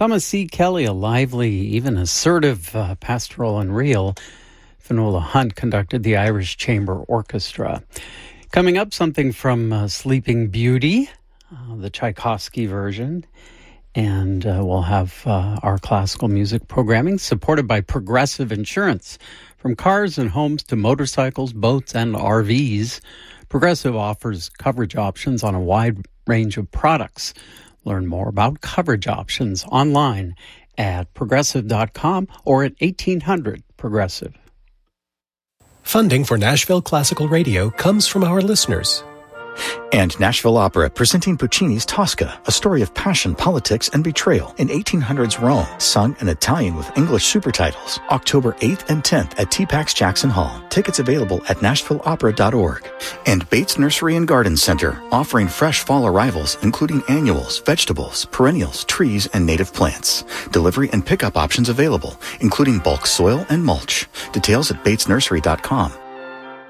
Thomas C. Kelly, a lively, even assertive, pastoral and real. Fionnuala Hunt conducted the Irish Chamber Orchestra. Coming up, something from Sleeping Beauty, the Tchaikovsky version. And we'll have our classical music programming supported by Progressive Insurance. From cars and homes to motorcycles, boats, and RVs, Progressive offers coverage options on a wide range of products. Learn more about coverage options online at progressive.com or at 1800-PROGRESSIVE. Funding for Nashville Classical Radio comes from our listeners. And Nashville Opera, presenting Puccini's Tosca, a story of passion, politics, and betrayal in 1800s Rome, sung in Italian with English supertitles. October 8th and 10th at TPAX Jackson Hall. Tickets available at nashvilleopera.org. And Bates Nursery and Garden Center, offering fresh fall arrivals, including annuals, vegetables, perennials, trees, and native plants. Delivery and pickup options available, including bulk soil and mulch. Details at batesnursery.com.